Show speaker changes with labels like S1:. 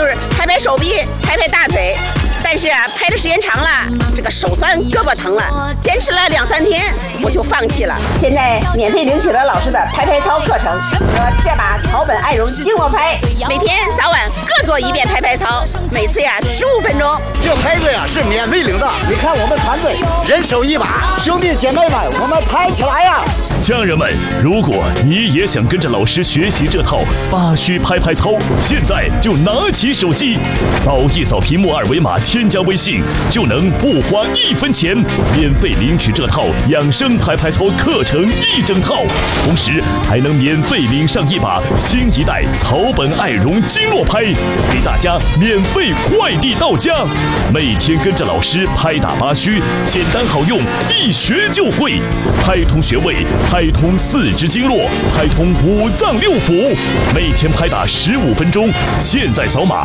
S1: 就是拍拍手臂，拍拍大腿。但是啊，拍的时间长了，这个手酸胳膊疼了，坚持了2、3天，我就放弃了。现在免费领取了老师的拍拍操课程和这把草本爱绒经络拍，每天早晚各做1遍拍拍操，每次呀15分钟。
S2: 这拍子呀是免费领的，你看我们团队人手一把，兄弟姐妹们，我们拍起来呀！
S3: 家人们，如果你也想跟着老师学习这套8虚拍拍操，现在就拿起手机，扫一扫屏幕2维码，添加微信，就能不花1分钱，免费领取这套养生拍拍操课程1整套，同时还能免费领上一把新一代草本爱绒经络拍，给大家免费快递到家。每天跟着老师拍打8虚，简单好用，一学就会，拍通穴位，拍通4肢经络，拍通5脏6腑，每天拍打15分钟。现在扫码